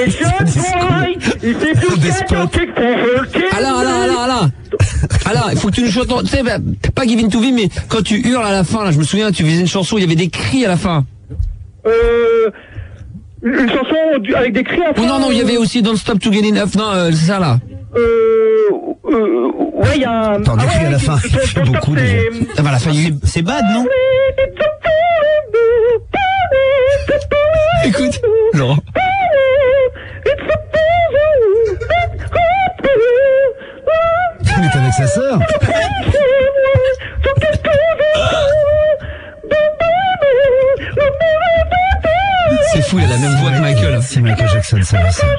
Alors, il faut que tu nous chantes, tu sais, pas Give In To Me, mais quand tu hurles à la fin, là, je me souviens, tu faisais une chanson, il y avait des cris à la fin. Une chanson avec des cris à la fin. Non, il y avait aussi Don't Stop To Get Enough, non, c'est ça, là. Ouais, il y a... Attends, des cris à la fin, il fait beaucoup déjà. Ah bah, à la fin, c'est bad, non? Écoute, Laurent. Il est avec sa sœur. C'est fou, il a la même voix que Michael. C'est Michael Jackson, ça va, ça.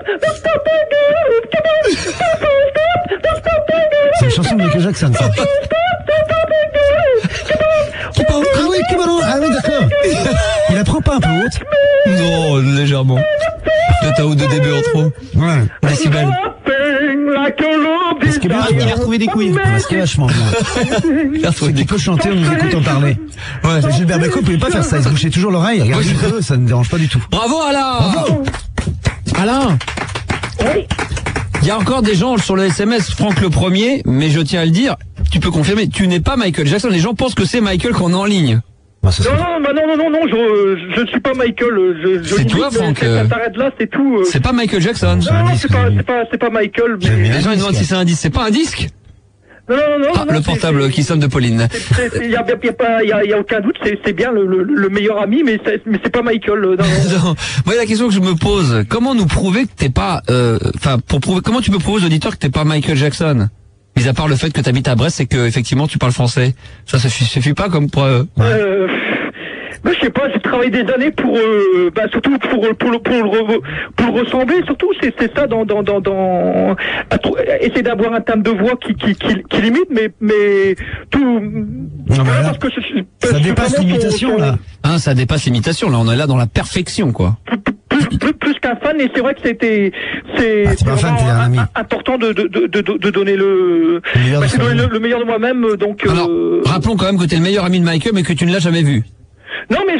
C'est une chanson de Michael Jackson, ça. Ah oui, d'accord. Il apprend pas un peu haute? Non, légèrement. Peut-être un ou deux dB en trop. Ouais. Décibel. Est-ce que bien, tu vas retrouver des couilles? Ce qui est vachement bien. Tu peux chanter en nous écoutant parler. Ouais. Gilbert Bécaud pouvait pas faire ça, il se bouchait toujours l'oreille. Regarde, ça ne dérange pas du tout. Bravo, Alain! Bravo! Alain! Oui. Il y a encore des gens sur le SMS, Franck le premier, mais je tiens à le dire, tu peux confirmer, tu n'es pas Michael Jackson. Les gens pensent que c'est Michael qu'on est en ligne. Non, je ne suis pas Michael. C'est toi, Franck. Ça s'arrête là, c'est tout. C'est pas Michael Jackson. Non, c'est pas Michael. Les gens ils demandent si c'est un disque. C'est pas un disque? Non. Ah, le portable qui sonne de Pauline. Il y a aucun doute, c'est bien le meilleur ami, mais c'est pas Michael. Non. Moi, la question que je me pose, comment nous prouver que t'es pas, comment tu peux prouver aux auditeurs que t'es pas Michael Jackson? Mis à part le fait que t'habites à Brest et que effectivement tu parles français, ça suffit pas comme preuve. Je sais pas, j'ai travaillé des années pour surtout pour le ressembler, surtout c'est ça dans essayer d'avoir un timbre de voix qui limite, mais tout. Non, mais là, parce que ça dépasse l'imitation là. Hein, ça dépasse l'imitation là. On est là dans la perfection quoi. Plus qu'un fan, et c'est vrai que c'est important de donner le meilleur de moi-même. Donc alors, rappelons quand même que t'es le meilleur ami de Michael, mais que tu ne l'as jamais vu. Non, mais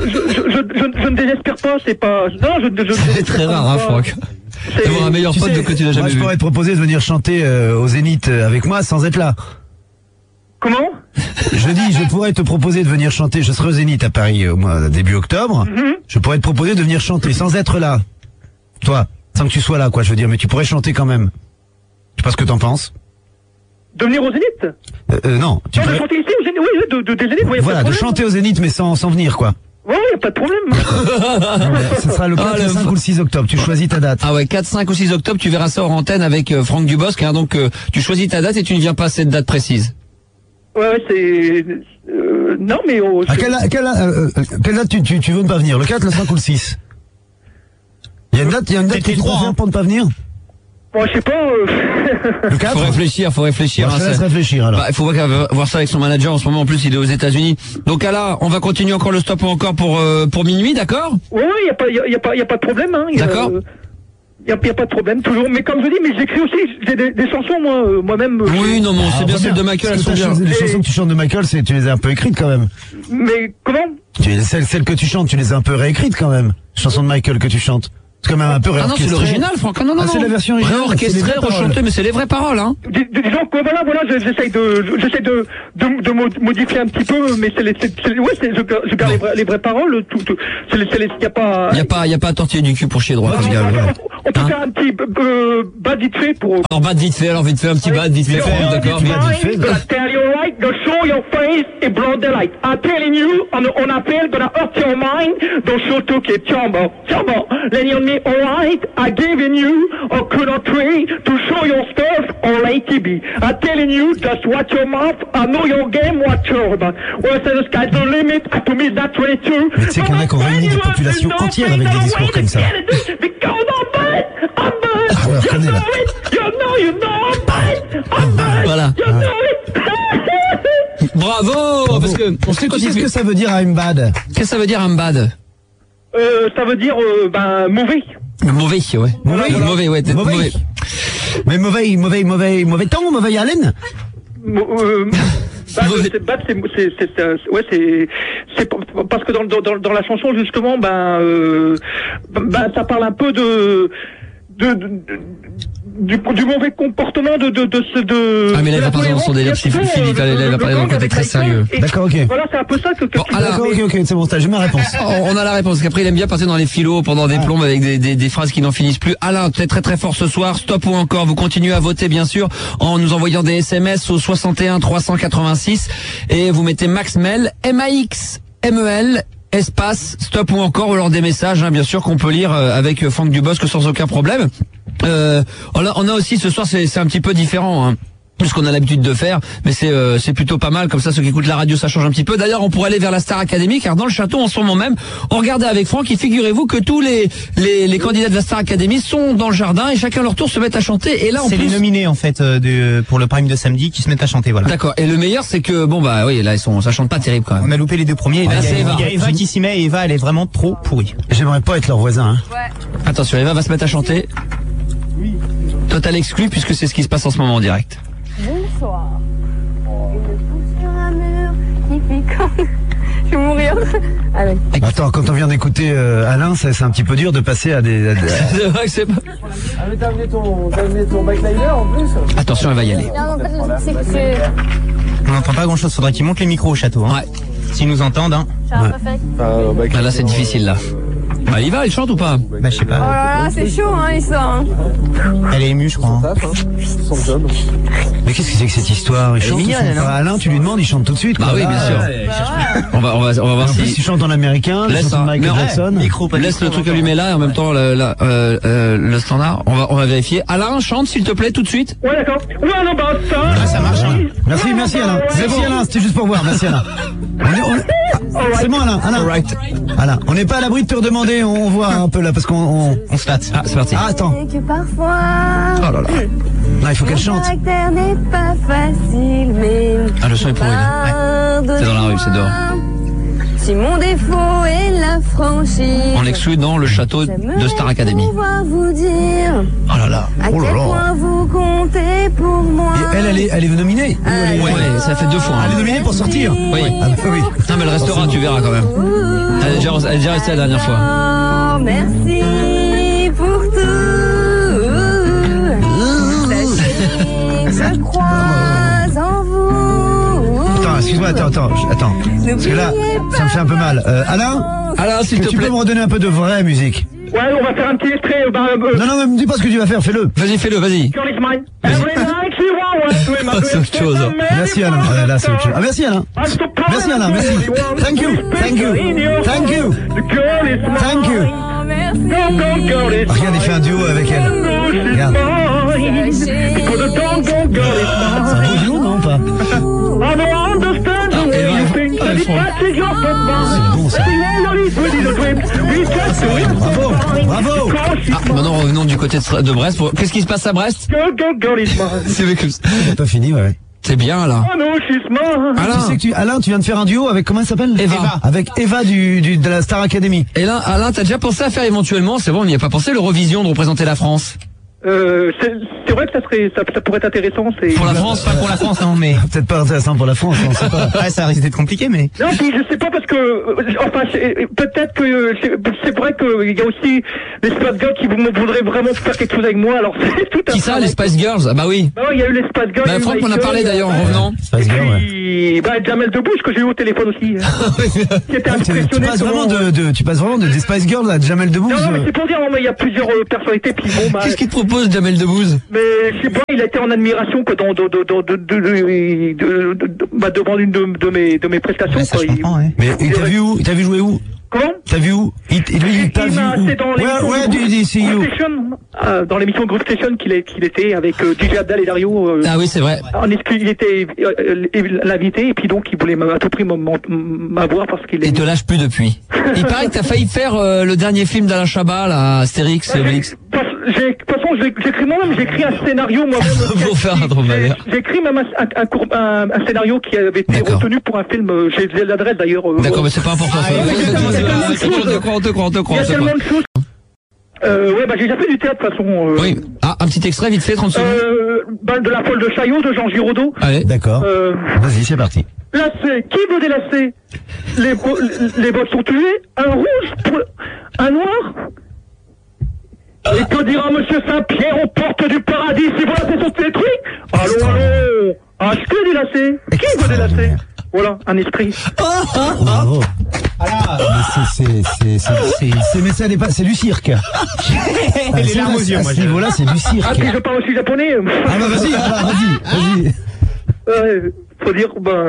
je ne désespère pas, c'est pas. Non, c'est très rare, hein, Franck. D'avoir un meilleur pote que tu n'as jamais vu. Je pourrais te proposer de venir chanter au Zénith avec moi sans être là. Comment? Je pourrais te proposer de venir chanter, je serai au Zénith à Paris au mois début octobre. Je pourrais te proposer de venir chanter sans être là. Toi, sans que tu sois là, quoi, je veux dire, mais tu pourrais chanter quand même. Je sais pas ce que t'en penses. De venir au Zénith? Non. Tu pourrais... de chanter ici au Zénith, oui, des Zénith, oui, voilà, de chanter au Zénith, mais sans venir, quoi. Ouais, y a pas de problème. Ce sera le 4, le 5 ou le 6 octobre, tu choisis ta date. Ah ouais, 4, 5 ou 6 octobre, tu verras ça hors antenne avec Franck Dubosc, hein, donc tu choisis ta date et tu ne viens pas à cette date précise. Ouais, c'est... non, mais... à quelle date tu veux ne pas venir? Le 4, le 5 ou le 6? Il y a une date que tu préfères pour ne pas venir? Bon, je sais pas... Le 4? Faut réfléchir. Bon, je te laisse réfléchir, alors. Bah, il faut voir ça avec son manager en ce moment. En plus, il est aux États-Unis. Donc là, on va continuer encore le stop encore pour minuit, d'accord? Oui, y a pas de problème, hein. D'accord. Y a pas de problème, toujours. Mais comme je dis, mais j'écris aussi des chansons, moi-même. Oui, non, c'est bien celles de Michael, elles sont bien. Les chansons que tu chantes de Michael, tu les as un peu écrites quand même. Mais comment? Celles que tu chantes, tu les as un peu réécrites quand même. Chansons de Michael que tu chantes. C'est quand même un peu réorchestré. Ah non, c'est l'original, Franck. Non. C'est la version originale. Réorchestré, rechanté, mais c'est les vraies paroles, hein. Disons que voilà, j'essaie de modifier un petit peu, mais je garde les vraies paroles, y a pas à tortiller du cul pour chier droit. On peut faire un petit bad vite fait pour... Alors bad vite fait, un petit bad vite fait, d'accord. Tell you right, don't show your face et blow the light. I'm telling you, on appelle, gonna hurt your mind, don't show to get jumbo. Let you me alright, I given you a country to show your stuff on ATB. I'm telling you, just watch your mouth, I know your game, watch your about. Well, say the sky's the limit, to me that 22. Mais tu sais qu'il y en a qui ont réuni des populations entières avec des discours comme ça. Ah ouais, reconnais là. Voilà. Bravo, parce que on sait qu'est-ce que ça veut dire I'm bad? Qu'est-ce que ça veut dire I'm bad? Ça veut dire mauvais. Mauvais, ouais. Mauvais, ouais, d'être mauvais. Mais mauvais temps, mauvaise haleine? C'est parce que dans la chanson justement, ça parle un peu du mauvais comportement de Ah mais là il va pas dans son délire, Philippe, il va parler dans un côté très sérieux. D'accord, ok. Voilà, c'est un peu ça que bon, d'accord, ok, c'est bon, j'ai ma réponse. On a la réponse, qu'après il aime bien partir dans les philos pendant des plombes avec des phrases qui n'en finissent plus. Alain, très très très fort ce soir, stop ou encore, vous continuez à voter bien sûr en nous envoyant des SMS au 61 386 et vous mettez Max Mel, M-A-X, M-E-L, espace, stop ou encore, ou alors des messages, bien sûr, qu'on peut lire avec Franck Dubosc sans aucun problème. On a aussi ce soir, c'est un petit peu différent, plus qu'on a l'habitude de faire, mais c'est plutôt pas mal, comme ça ceux qui écoutent la radio ça change un petit peu. D'ailleurs on pourrait aller vers la Star Academy, car dans le château en ce moment même on regardait avec Franck et figurez-vous que tous les candidats de la Star Academy sont dans le jardin et chacun leur tour se met à chanter, et là c'est les nominés en fait pour le prime de samedi qui se mettent à chanter, voilà. D'accord, et le meilleur c'est que oui là ça chante pas terrible quand même. On a loupé les deux premiers, et là il y a Eva qui s'y met, et Eva elle est vraiment trop pourrie. J'aimerais pas être leur voisin. Ouais. Attention, Eva va se mettre à chanter. Total exclu puisque c'est ce qui se passe en ce moment en direct. Bonsoir. Une pousse sur un mur qui pique. Je vais mourir. Allez. Attends, quand on vient d'écouter Alain, c'est un petit peu dur de passer à des... C'est vrai que c'est pas... Ah mais t'as amené ton backliner en plus. Attention, elle va y aller. Non, en fait, le truc, c'est que On n'entend pas grand chose, faudrait qu'ils montent les micros au château. Ouais. S'ils nous entendent, j'ai un peu fait. Là c'est difficile là. Bah, il va, il chante ou pas? je sais Oh pas. là là, c'est chaud, il sort. Elle est émue, je crois. Son job. Mais qu'est-ce que c'est que cette histoire? Il chante mignonne, tout de suite. non Alain, tu lui demandes, il chante tout de suite. Bah quoi. oui, bien sûr. On va voir En plus, si... il chante en américain, il Laisse chante en Michael Jackson. Laisse le truc allumé là et en même temps le standard. On va vérifier. Alain, chante s'il te plaît tout de suite. Ouais, d'accord. Well about ça. Ça marche, hein. Merci Alain. Merci Alain, c'était juste pour voir. Merci Alain. C'est bon Alain. Alain, on n'est pas à l'abri de te redemander, on voit un peu là parce qu'on On se latte. Ah, c'est parti. Ah, attends. Et que parfois, Oh là là. Là, il faut qu'elle mon chante. caractère n'est pas facile, mais Ah, le son est pourri là. C'est dans la rue, c'est dehors. Si mon défaut est la franchise, On l'exclut dans le château de Star Academy. pouvoir vous dire Oh là là. à Oh là quel là. point vous comptez pour moi. Et elle est nominée. Ou elle est- Ouais, ça fait 2 fois. Elle est nominée pour sortir. Oui. Ah bah oui. Non mais elle restera, tu verras quand même. Elle est déjà restée la dernière fois. Oh, merci pour tout. Sachez que je crois en vous. Attends, excuse-moi, attends. Parce que là, ça me fait un peu mal. Alain, s'il te tu plaît. peux me redonner un peu de vraie musique? Ouais, on va faire un petit extrait. Non, mais me dis pas ce que tu vas faire, fais-le. Vas-y, fais-le, vas-y. Girl is mine. Every night she wants C'est autre chose. Merci Alain. Là, c'est autre chose. Ah, merci Alain. Merci Alain, merci. Thank you. The girl is mine. Thank you. Oh, merci. Girl is Regarde, il fait un duo avec elle. Regarde. Because the girl is C'est un beau duo, non, pas? I don't understand the way you think that it matches your C'est bon, ça. Bravo. Ah, maintenant revenons du côté de Brest. Qu'est-ce qui se passe à Brest? Girl is mine. C'est pas fini, ouais. C'est bien là. I know she's mine. Alain, tu viens de faire un duo avec, comment elle s'appelle? Eva. Avec Eva de la Star Academy. Et là, Alain, t'as déjà pensé à faire éventuellement, c'est bon, on n'y a pas pensé, l'Eurovision de représenter la France? C'est vrai que ça pourrait être intéressant. Pour la France? Pas pour la France, non, mais. Peut-être pas intéressant pour la France, on sait pas. Ouais, ça risque d'être compliqué, mais. Non, puis je sais pas parce que, peut-être que c'est vrai qu'il y a aussi les Spice Girls qui voudraient vraiment faire quelque chose avec moi. Alors c'est tout à Qui ça, les Spice Girls? Ah bah oui. Non, il y a eu les Spice Girls. Bah Franck, on a parlé d'ailleurs en revenant. Spice Girl, ouais. Et Jamel Debbouze que j'ai eu au téléphone aussi. Qui était Tu impressionné. passes vraiment des Spice Girls à Jamel Debbouze. Non, mais c'est pour dire, mais il y a plusieurs personnalités. Puis bon, bah, Qu'est-ce qu'il te propose, Jamel Debbouze? mais je sais pas, il a été en admiration quoi, devant une de mes prestations. Ouais, ça, quoi. je comprends, ouais. Mais il t'a vu où? Il t'a vu jouer où? Comment? T'as vu où? Il t'a vu C'est dans où? Ouais, see you. Groove Station, dans l'émission Groove Station qu'il était avec DJ Abdal et Dario. Ah oui, c'est vrai. Il était l'invité et puis donc il voulait à tout prix m'avoir parce qu'il est. Il te lâche plus depuis. Il paraît que t'as failli faire le dernier film d'Alain Chabat, là, Astérix et Obélix. De toute façon, j'écris moi-même, j'écris un scénario moi-même. Pour faire un dromadaire. J'écris même un scénario qui avait été D'accord. retenu pour un film. J'ai l'adresse d'ailleurs. D'accord, mais c'est pas important ça. On te croit. Il y a tellement de choses. Ouais, bah j'ai déjà fait du théâtre de toute façon. Oui. Ah, un petit extrait vite fait, 30 secondes. de la folle de Chaillot de Jean Giraudoux. Allez. D'accord. Vas-y, c'est parti. Lacet, qui veut des lacets? Les bottes sont tuées, un rouge pour un noir. Et que dira Monsieur Saint-Pierre aux portes du paradis si vos lacets sont détruits? Allô, achetez des lacets. Qui veut des lacets? Voilà, un esprit. Bravo. Mais ça n'est pas, c'est du cirque. Les larmes aux yeux, à moi. ce niveau-là, c'est du cirque. Ah, puis je parle aussi japonais. Ah bah vas-y. Faut dire,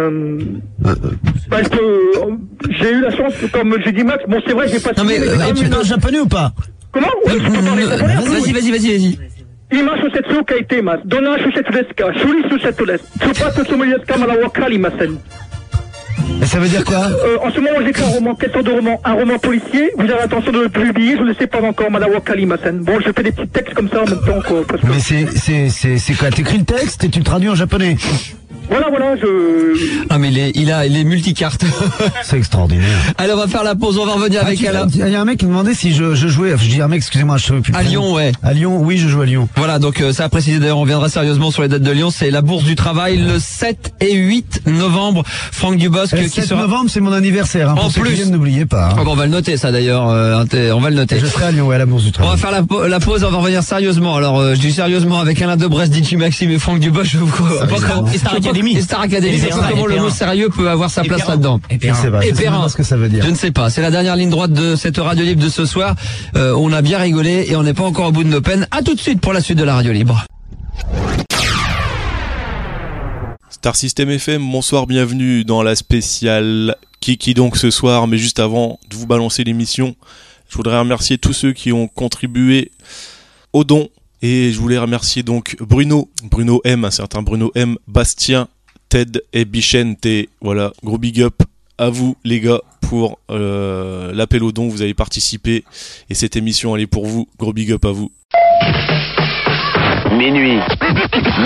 j'ai eu la chance, comme j'ai dit Max, bon c'est vrai, j'ai pas... Non mais Tu parles japonais ou pas? Comment? Ouais, je peux parler japonais. Vas-y. Ima shusetsu kaitemasu. Donna shusetsu desu ka? Shuri shusetsu desu. Tsupatsu tsumori desu ka? Mada wakarimasen. Et ça veut dire quoi? En ce moment, j'écris un roman. Quel sorte de roman? Un roman policier. Vous avez l'intention de le publier? Je ne le sais pas encore, Mada wakarimasen. Bon, je fais des petits textes comme ça en même temps, quoi. Parce que... Mais c'est quoi? T'écris le texte et tu le traduis en japonais? Voilà, Ah mais il est multicarte. C'est extraordinaire. Allez, on va faire la pause, on va revenir avec Alain. Il y a un mec qui me demandait si je jouais, je dis un mec, excusez-moi, je sais plus. À Lyon, ouais. À Lyon, oui, je joue à Lyon. Voilà, donc ça a précisé d'ailleurs, on viendra sérieusement sur les dates de Lyon, c'est la Bourse du Travail le 7 et 8 novembre. Franck Dubosc Le qui 7 sera... novembre, c'est mon anniversaire, hein, En pour ceux qui plus. viennent, n'oubliez pas. Ah bon, on va le noter ça d'ailleurs, on va le noter. Je serai à Lyon, ouais, à la Bourse du On Travail. va faire la pause, on va revenir sérieusement. Alors, je dis sérieusement avec Alain Debresse, DJ Maxime et Franck Dubosc, je Et Star Academy. Et Star Academy, Et je sais pas Perrin, comment et le mot Perrin. sérieux peut avoir sa Et place Perrin. là-dedans. Je sais pas, Et je sais Perrin. pas ce que ça veut dire. Je ne sais pas, c'est la dernière ligne droite de cette radio libre de ce soir. On a bien rigolé et on n'est pas encore au bout de nos peines. À tout de suite pour la suite de la radio libre. Star System FM, bonsoir, bienvenue dans la spéciale Kiki donc ce soir, mais juste avant de vous balancer l'émission, je voudrais remercier tous ceux qui ont contribué au don, et je voulais remercier donc Bruno M, un certain Bruno M, Bastien, Ted et Bichente. Voilà, gros big up à vous les gars pour l'appel au don, vous avez participé et cette émission elle est pour vous, gros big up à vous. Minuit.